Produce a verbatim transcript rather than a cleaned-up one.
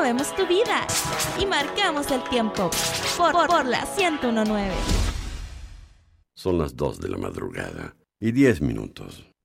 movemos tu vida y marcamos el tiempo por, por, por la ciento uno punto nueve. Son las dos de la madrugada y diez minutos.